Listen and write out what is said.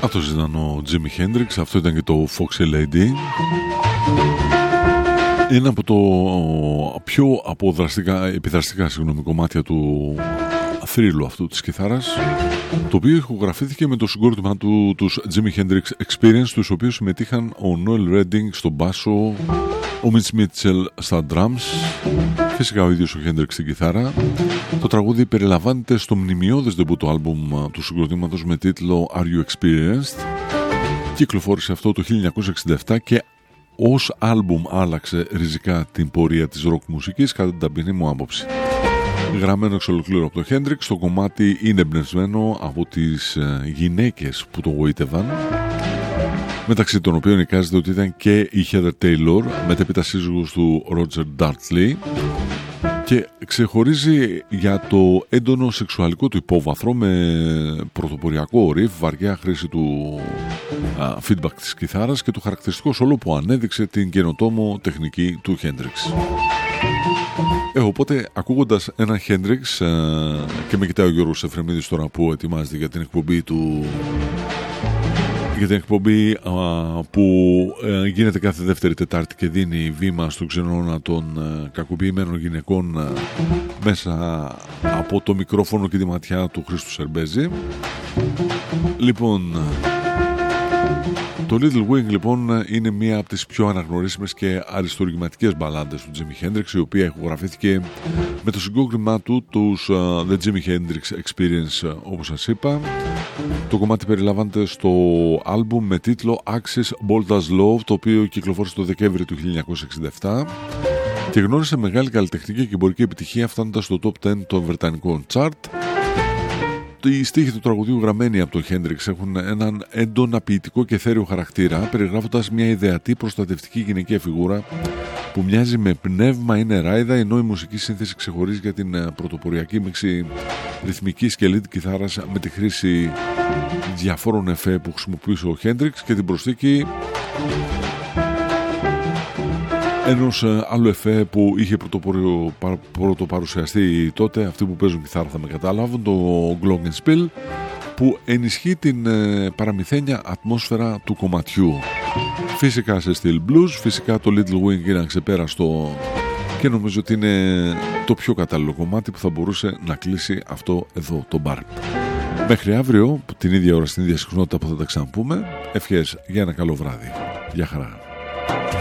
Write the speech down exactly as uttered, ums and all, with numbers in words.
Αυτός ήταν ο Jimi Hendrix, αυτό ήταν και το Foxy Lady. Είναι από το πιο αποδραστικά, επιδραστικά συγγνώμη, κομμάτια του θρύλου αυτού της κιθάρας, το οποίο ηχογραφήθηκε με το συγκρότημα του τους Jimi Hendrix Experience, τους οποίους συμμετείχαν ο Noel Redding στον μπάσο, ο Mitch Mitchell στα drums, φυσικά ο ίδιος ο Hendrix στην κιθάρα. Το τραγούδι περιλαμβάνεται στο μνημειώδες ντεμπούτο άλμπουμ του συγκροτήματος με τίτλο Are You Experienced. Κυκλοφόρησε αυτό το χίλια εννιακόσια εξήντα επτά και ως άλμπουμ άλλαξε ριζικά την πορεία της ροκ μουσικής, κατά την ταπεινή μου άποψη. Γραμμένο εξ ολοκλήρου από τον Hendrix, το κομμάτι είναι εμπνευσμένο από τις γυναίκες που το γοήτευαν, μεταξύ των οποίων εικάζεται ότι ήταν και η Heather Taylor, μετέπειτα σύζυγος του Roger Daltrey, και ξεχωρίζει για το έντονο σεξουαλικό του υπόβαθρο με πρωτοποριακό riff, βαριά χρήση του α, feedback της κιθάρας και το χαρακτηριστικό σόλο που ανέδειξε την καινοτόμο τεχνική του Hendrix. Ε, οπότε ακούγοντας ένα Hendrix, α, και με κοιτάει ο Γιώργος Εφρεμίδης τώρα που ετοιμάζεται για την εκπομπή του, για την εκπομπή α, που ε, γίνεται κάθε δεύτερη Τετάρτη και δίνει βήμα στο ξενώνα των ε, κακοποιημένων γυναικών ε, μέσα από το μικρόφωνο και τη ματιά του Χρήστου Σερμπέζη. Λοιπόν, το Little Wing λοιπόν είναι μία από τις πιο αναγνωρίσιμες και αριστουργηματικές μπαλάντες του Jimi Hendrix, η οποία ηχογραφήθηκε με το συγκρότημά του, τους uh, The Jimi Hendrix Experience, όπως σας είπα. Το κομμάτι περιλαμβάνεται στο άλμπουμ με τίτλο Axis Bold as Love, το οποίο κυκλοφόρησε το Δεκέμβριο του χίλια εννιακόσια εξήντα επτά και γνώρισε μεγάλη καλλιτεχνική και εμπορική επιτυχία, φτάνοντας στο top δέκα των βρετανικών chart. Οι στίχοι του τραγουδίου γραμμένοι από τον Hendrix έχουν έναν έντονα ποιητικό και εθέριο χαρακτήρα, περιγράφοντας μια ιδεατή προστατευτική γυναικεία φιγούρα που μοιάζει με πνεύμα ή νεράιδα, ενώ η μουσική σύνθεση ξεχωρίζει για την πρωτοποριακή μίξη ρυθμικής και lead κιθάρας με τη χρήση διαφόρων εφέ που χρησιμοποιούσε ο Hendrix και την προσθήκη ενός άλλου εφέ που είχε πρωτοπαρουσιαστεί τότε, αυτοί που παίζουν κιθάρα θα με καταλάβουν, το Glockenspiel, που ενισχύει την παραμυθένια ατμόσφαιρα του κομματιού. Φυσικά σε στυλ blues, φυσικά το Little Wing είναι αξεπέραστο και νομίζω ότι είναι το πιο κατάλληλο κομμάτι που θα μπορούσε να κλείσει αυτό εδώ το μπαρ. Μέχρι αύριο, την ίδια ώρα στην ίδια συχνότητα που θα τα ξαναπούμε, ευχές για ένα καλό βράδυ. Γεια χαρά.